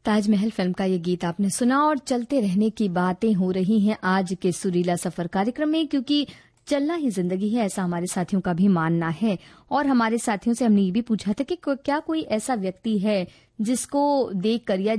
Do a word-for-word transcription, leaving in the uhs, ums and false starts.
Taj Mahal film का ये गीत आपने सुना और चलते रहने की बातें हो रही हैं आज के सुरीला सफर कार्यक्रम में, क्योंकि चलना ही जिंदगी है, ऐसा हमारे साथियों का भी मानना है। और हमारे साथियों से हमने ये भी पूछा था कि क्या कोई ऐसा व्यक्ति है जिसको देखकर या